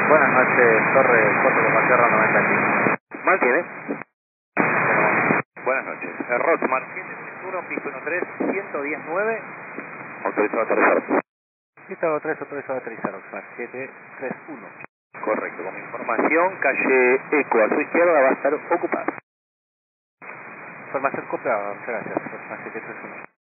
Buenas noches, Torre 4,090 aquí. Mantiene. Buenas noches. Rosmar 731, piso 13, 119. Autorizado a aterrizar. Pista 3, autorizado a aterrizar, Rosmar 731. Correcto, como información, calle Eco a su izquierda va a estar ocupada. Información copiada, muchas gracias. Rosmar 731.